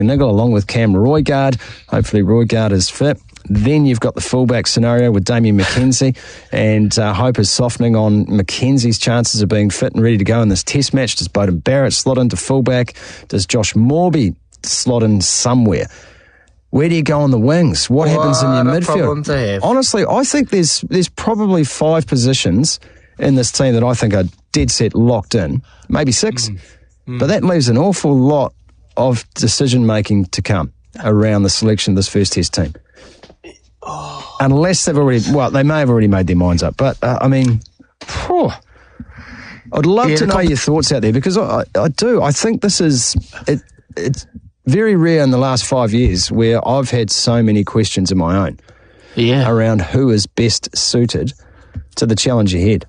McNichol along with Cam Roigard. Hopefully Roigard is fit. Then you've got the fullback scenario with Damien McKenzie, and hope is softening on McKenzie's chances of being fit and ready to go in this test match. Does Beauden Barrett slot into fullback? Does Josh Morby slot in somewhere? Where do you go on the wings? What happens in your midfield? Honestly, I think there's probably 5 positions in this team that I think are dead set locked in, maybe 6. But that leaves an awful lot of decision-making to come around the selection of this first test team. Unless they've already, they may have already made their minds up. But, I'd love to know your thoughts out there, because I do. I think this is, it's very rare in the last 5 years where I've had so many questions of my own around who is best suited to the challenge ahead.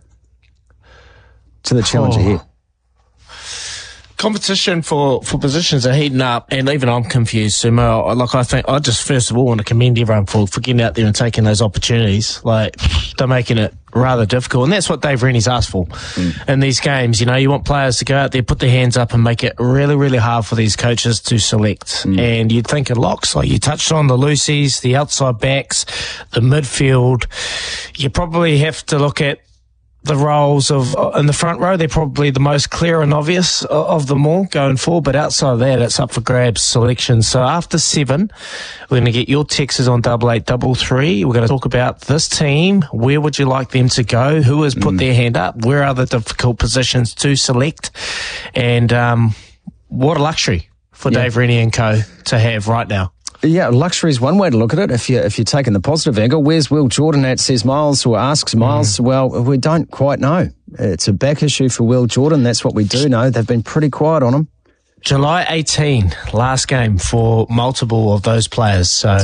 Competition for positions are heating up, and even I'm confused, Sumo. Like, I think I just first of all want to commend everyone for getting out there and taking those opportunities. Like, they're making it rather difficult, and that's what Dave Rennie's asked for in these games. You know, you want players to go out there, put their hands up, and make it really, really hard for these coaches to select. And you'd think of locks, like you touched on, the loosies, the outside backs, the midfield. You probably have to look at the roles of in the front row. They're probably the most clear and obvious of them all going forward, but outside of that, it's up for grabs selection. So after 7, we're going to get your texts on 8833. We're going to talk about this team. Where would you like them to go? Who has put their hand up? Where are the difficult positions to select? And what a luxury for Dave Rennie and co to have right now. Yeah, luxury is one way to look at it. If you're taking the positive angle, where's Will Jordan at, says Miles, or asks Miles. Well, we don't quite know. It's a back issue for Will Jordan. That's what we do know. They've been pretty quiet on him. July 18, last game for multiple of those players. So,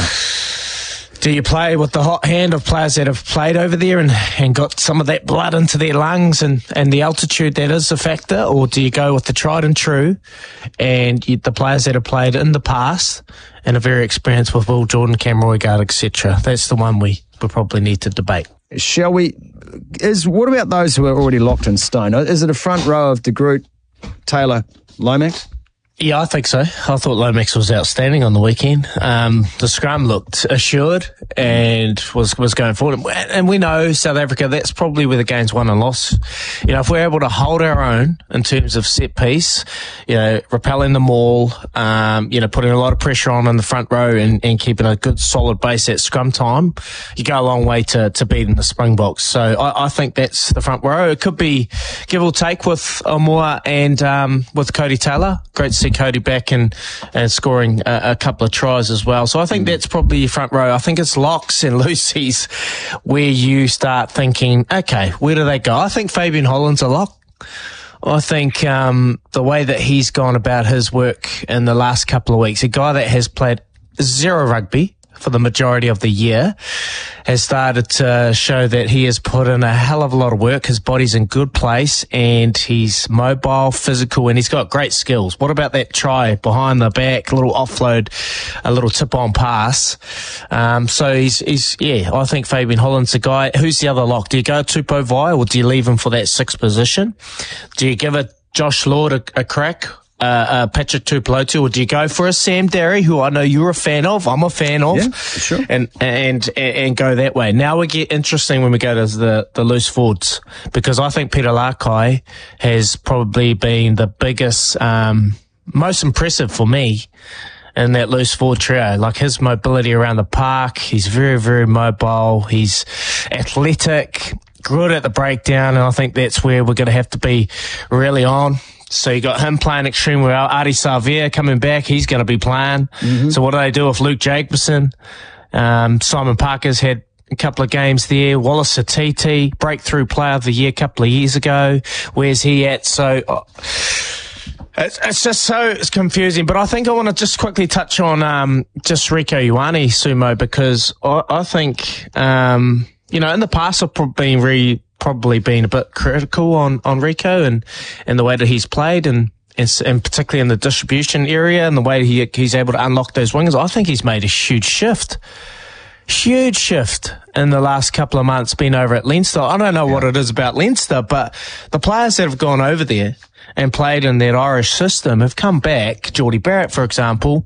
do you play with the hot hand of players that have played over there and got some of that blood into their lungs and the altitude that is a factor? Or do you go with the tried and true and the players that have played in the past and are very experienced with Will Jordan, Cam Roigard, etc.? That's the one we probably need to debate. Shall we? What about those who are already locked in stone? Is it a front row of De Groot, Taylor, Lomax? Yeah, I think so. I thought Lomax was outstanding on the weekend. The scrum looked assured and was going forward. And we know South Africa, that's probably where the game's won and lost. You know, if we're able to hold our own in terms of set piece, you know, repelling the maul, putting a lot of pressure on in the front row and keeping a good solid base at scrum time, you go a long way to beating the Springboks. So I think that's the front row. It could be give or take with Omua and with Cody Taylor. Great to see Cody back and scoring a couple of tries as well. So I think that's probably your front row. I think it's locks and loosies where you start thinking, okay, where do they go? I think Fabian Holland's a lock. I think the way that he's gone about his work in the last couple of weeks, a guy that has played 0 rugby for the majority of the year, has started to show that he has put in a hell of a lot of work. His body's in good place and he's mobile, physical, and he's got great skills. What about that try behind the back, a little offload, a little tip-on pass? So he's I think Fabian Holland's the guy. Who's the other lock? Do you go Tupou Vaa'i or do you leave him for that 6th position? Do you give it Josh Lord a crack? Patrick Tuipulotu, or do you go for a Sam Derry, who I know you're a fan of, I'm a fan of, sure. and go that way. Now we get interesting when we go to the loose forwards, because I think Peter Lakai has probably been the biggest, most impressive for me in that loose forward trio. Like his mobility around the park, he's very, very mobile, he's athletic, good at the breakdown, and I think that's where we're going to have to be really on. So you got him playing extremely well. Ardie Savea coming back. He's going to be playing. So what do they do with Luke Jacobson? Simon Parker's had a couple of games there. Wallace Satiti, breakthrough player of the year a couple of years ago. Where's he at? So it's just it's confusing. But I think I want to just quickly touch on just Rieko Ioane, Sumo, because I think, in the past I've probably been a bit critical on Rieko and the way that he's played and particularly in the distribution area and the way he's able to unlock those wingers. I think he's made a huge shift in the last couple of months being over at Leinster. I don't know what it is about Leinster, but the players that have gone over there and played in that Irish system have come back. Geordie Barrett, for example,